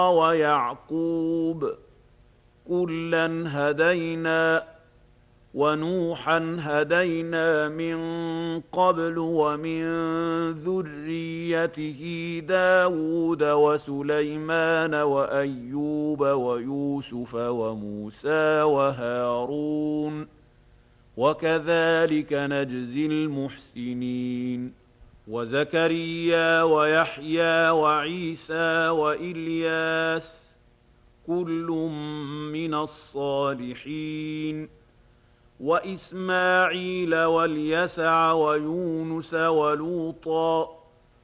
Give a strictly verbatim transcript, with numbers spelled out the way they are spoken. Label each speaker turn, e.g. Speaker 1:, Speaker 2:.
Speaker 1: ويعقوب كلا هدينا ونوحا هدينا من قبل ومن ذريته داود وسليمان وأيوب ويوسف وموسى وهارون وكذلك نجزي المحسنين وزكريا ويحيى وعيسى وإلياس كل من الصالحين وإسماعيل واليسع ويونس ولوطا